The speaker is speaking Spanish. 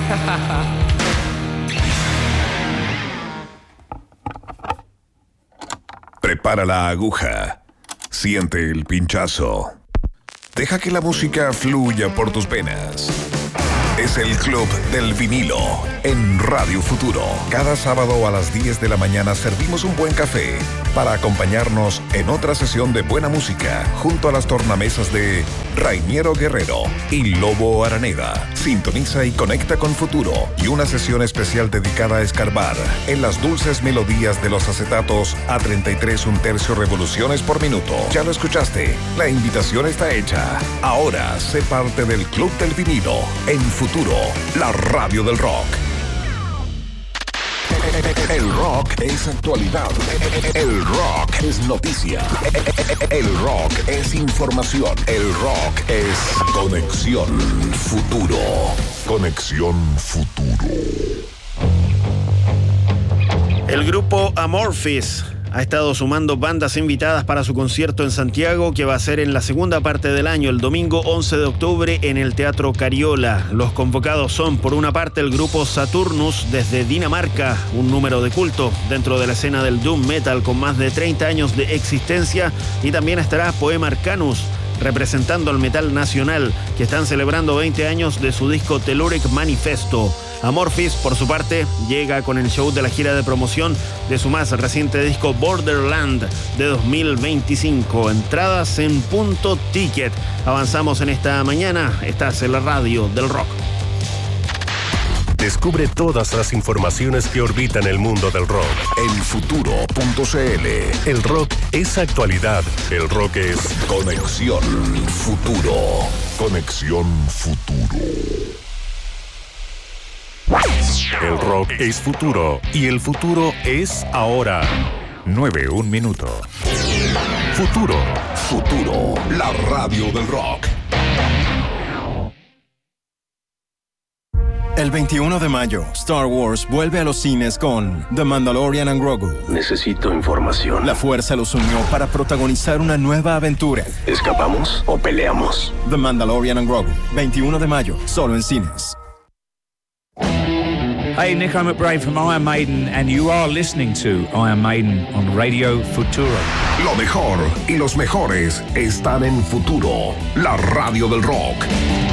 Prepara la aguja. Siente el pinchazo. Deja que la música fluya por tus venas. Es el Club del Vinilo en Radio Futuro. Cada sábado a las 10 de la mañana servimos un buen café para acompañarnos en otra sesión de buena música junto a las tornamesas de Rainiero Guerrero y Lobo Araneda. Sintoniza y conecta con Futuro y una sesión especial dedicada a escarbar en las dulces melodías de los acetatos a 33 1/3 revoluciones por minuto. Ya lo escuchaste, la invitación está hecha. Ahora sé parte del Club del Vinilo en Futuro, la radio del rock. El rock es actualidad. El rock es noticia. El rock es información. El rock es Conexión Futuro. Conexión Futuro. El grupo Amorphis ha estado sumando bandas invitadas para su concierto en Santiago, que va a ser en la segunda parte del año, el domingo 11 de octubre en el Teatro Cariola. Los convocados son, por una parte, el grupo Saturnus desde Dinamarca, un número de culto dentro de la escena del doom metal con más de 30 años de existencia, y también estará Poema Arcanus, representando al metal nacional, que están celebrando 20 años de su disco Telluric Manifesto. Amorphis, por su parte, llega con el show de la gira de promoción de su más reciente disco Borderland de 2025. Entradas en Punto Ticket. Avanzamos en esta mañana. Estás en la radio del rock. Descubre todas las informaciones que orbitan el mundo del rock en futuro.cl. El rock es actualidad. El rock es Conexión Futuro. Conexión Futuro. El rock es futuro y el futuro es ahora. 9:01 minuto. Futuro. Futuro, la radio del rock. El 21 de mayo, Star Wars vuelve a los cines con The Mandalorian and Grogu. Necesito información. La fuerza los unió para protagonizar una nueva aventura. ¿Escapamos o peleamos? The Mandalorian and Grogu, 21 de mayo, solo en cines. Hey, Nico McBrain from Iron Maiden, and you are listening to Iron Maiden on Radio Futuro. Lo mejor y los mejores están en Futuro, la radio del rock.